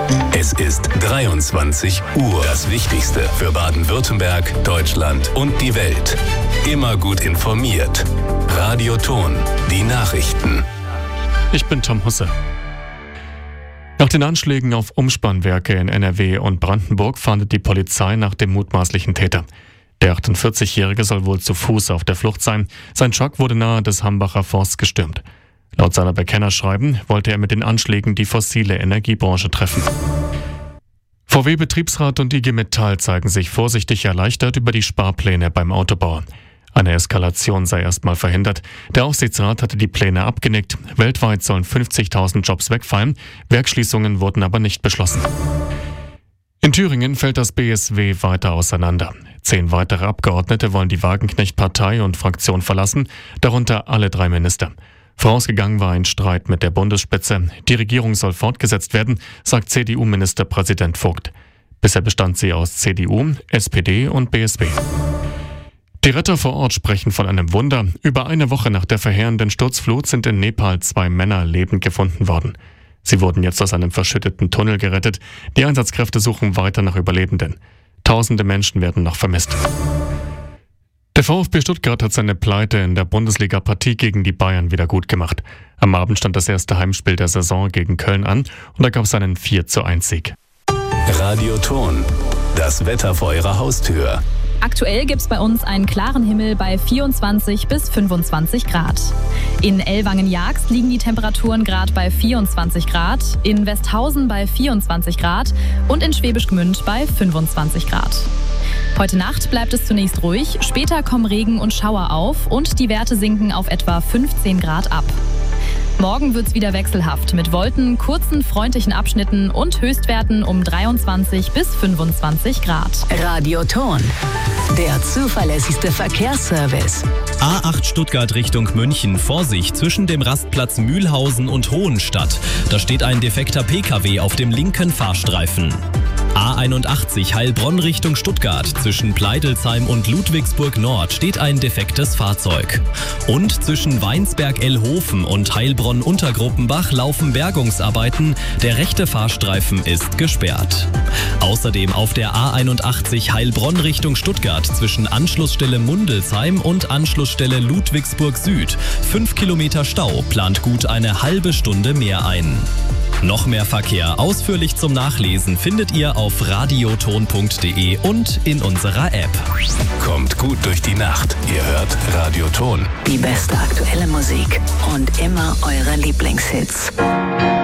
Es ist 23 Uhr. Das Wichtigste für Baden-Württemberg, Deutschland und die Welt. Immer gut informiert. Radio Ton, die Nachrichten. Ich bin Tom Husse. Nach den Anschlägen auf Umspannwerke in NRW und Brandenburg fahndet die Polizei nach dem mutmaßlichen Täter. Der 48-Jährige soll wohl zu Fuß auf der Flucht sein. Sein Truck wurde nahe des Hambacher Forsts gestürmt. Laut seiner Bekennerschreiben wollte er mit den Anschlägen die fossile Energiebranche treffen. VW-Betriebsrat und IG Metall zeigen sich vorsichtig erleichtert über die Sparpläne beim Autobauer. Eine Eskalation sei erstmal verhindert. Der Aufsichtsrat hatte die Pläne abgenickt. Weltweit sollen 50.000 Jobs wegfallen. Werksschließungen wurden aber nicht beschlossen. In Thüringen fällt das BSW weiter auseinander. 10 weitere Abgeordnete wollen die Wagenknecht-Partei und Fraktion verlassen, darunter alle 3 Minister. Vorausgegangen war ein Streit mit der Bundesspitze. Die Regierung soll fortgesetzt werden, sagt CDU-Ministerpräsident Vogt. Bisher bestand sie aus CDU, SPD und BSW. Die Retter vor Ort sprechen von einem Wunder. Über eine Woche nach der verheerenden Sturzflut sind in Nepal 2 Männer lebend gefunden worden. Sie wurden jetzt aus einem verschütteten Tunnel gerettet. Die Einsatzkräfte suchen weiter nach Überlebenden. Tausende Menschen werden noch vermisst. Der VfB Stuttgart hat seine Pleite in der Bundesliga-Partie gegen die Bayern wieder gut gemacht. Am Abend stand das erste Heimspiel der Saison gegen Köln an und da gab es einen 4:1-Sieg. Radio Ton, das Wetter vor Ihrer Haustür. Aktuell gibt es bei uns einen klaren Himmel bei 24 bis 25 Grad. In Ellwangen-Jagst liegen die Temperaturen gerade bei 24 Grad, in Westhausen bei 24 Grad und in Schwäbisch Gmünd bei 25 Grad. Heute Nacht bleibt es zunächst ruhig, später kommen Regen und Schauer auf und die Werte sinken auf etwa 15 Grad ab. Morgen wird's wieder wechselhaft mit Wolken, kurzen, freundlichen Abschnitten und Höchstwerten um 23 bis 25 Grad. Radio Ton, der zuverlässigste Verkehrsservice. A8 Stuttgart Richtung München. Vorsicht zwischen dem Rastplatz Mühlhausen und Hohenstadt. Da steht ein defekter PKW auf dem linken Fahrstreifen. A81 Heilbronn Richtung Stuttgart. Zwischen Pleidelsheim und Ludwigsburg Nord steht ein defektes Fahrzeug. Und zwischen Weinsberg-Ellhofen und Heilbronn-Untergruppenbach laufen Bergungsarbeiten. Der rechte Fahrstreifen ist gesperrt. Außerdem auf der A81 Heilbronn Richtung Stuttgart zwischen Anschlussstelle Mundelsheim und Anschlussstelle Ludwigsburg Süd. 5 Kilometer Stau, plant gut eine halbe Stunde mehr ein. Noch mehr Verkehr ausführlich zum Nachlesen findet ihr auf radioton.de und in unserer App. Kommt gut durch die Nacht. Ihr hört Radio Ton. Die beste aktuelle Musik und immer eure Lieblingshits.